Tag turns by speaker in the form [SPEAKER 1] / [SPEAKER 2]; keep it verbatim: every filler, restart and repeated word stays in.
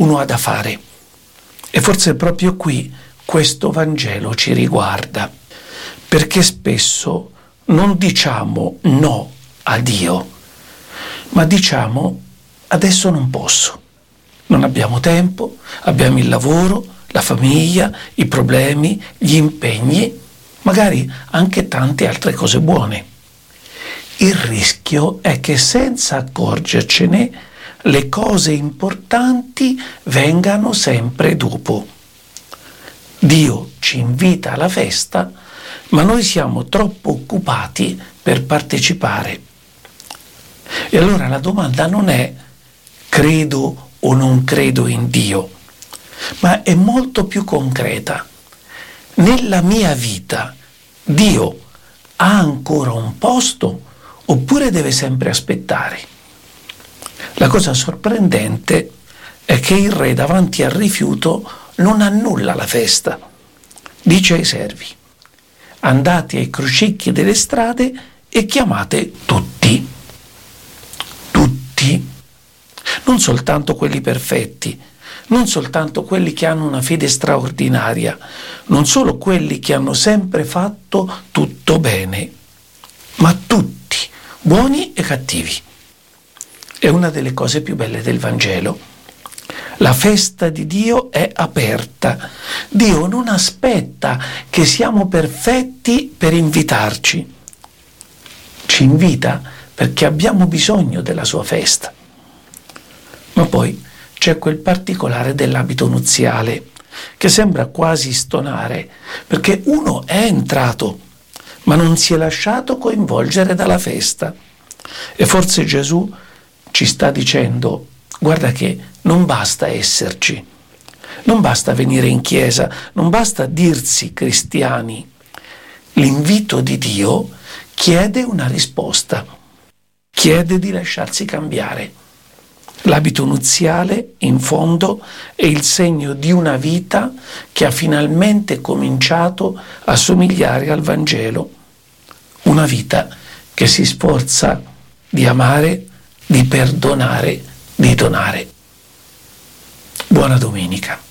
[SPEAKER 1] uno ha da fare. E forse proprio qui questo Vangelo ci riguarda, perché spesso non diciamo no a Dio, ma diciamo adesso non posso, non abbiamo tempo, abbiamo il lavoro, la famiglia, i problemi, gli impegni, magari anche tante altre cose buone. Il rischio è che senza accorgercene le cose importanti vengano sempre dopo. Dio ci invita alla festa, ma noi siamo troppo occupati per partecipare. E allora la domanda non è credo o non credo in Dio, ma è molto più concreta. Nella mia vita Dio ha ancora un posto oppure deve sempre aspettare? La cosa sorprendente è che il re davanti al rifiuto non annulla la festa. Dice ai servi: andate ai crocicchi delle strade e chiamate tutti. Tutti. Non soltanto quelli perfetti, non soltanto quelli che hanno una fede straordinaria, non solo quelli che hanno sempre fatto tutto bene, ma tutti, buoni e cattivi. È una delle cose più belle del Vangelo. La festa di Dio è aperta. Dio non aspetta che siamo perfetti per invitarci. Ci invita perché abbiamo bisogno della sua festa. Ma poi c'è quel particolare dell'abito nuziale che sembra quasi stonare, perché uno è entrato, ma non si è lasciato coinvolgere dalla festa. E forse Gesù ci sta dicendo: guarda che non basta esserci, non basta venire in chiesa, non basta dirsi cristiani. L'invito di Dio chiede una risposta, chiede di lasciarsi cambiare. L'abito nuziale, in fondo, è il segno di una vita che ha finalmente cominciato a somigliare al Vangelo. Una vita che si sforza di amare, di perdonare, di donare. Buona domenica.